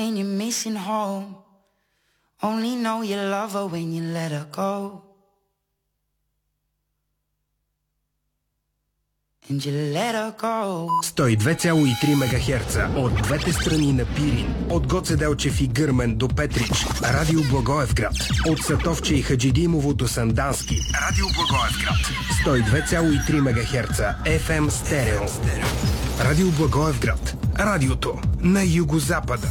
and you're missing home. Only know you love her when you let her go. And you let her go. 102,3 МГц от двете страни на Пирин, от Гоце Делчев и Гърмен до Петрич, Радио Благоевград, от Сатовче и Хаджидимово до Сандански, Радио Благоевград, 102,3 МГц FM стерео. Радио Благоевград, радиото на югозапада.